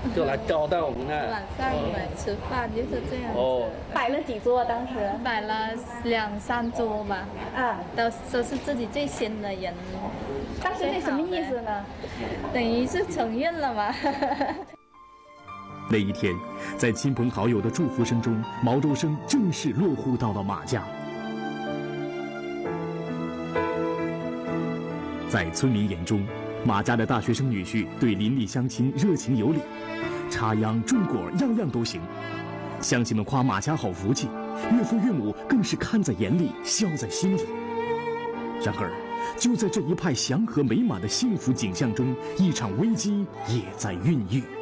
就来招待我们那。 晚上来吃饭就是这样子。 哦， 摆了几桌当时？ 摆了2、3桌吧。 啊， 都是自己最先的人。 当时那什么意思呢？ 等于是承认了嘛。 那一天，在亲朋好友的祝福声中，毛周生正式落户到了马家。在村民眼中，马家的大学生女婿对邻里乡亲热情有礼，插秧种果样样都行。乡亲们夸马家好福气，岳父岳母更是看在眼里，笑在心里。然而，就在这一派祥和美满的幸福景象中，一场危机也在孕育。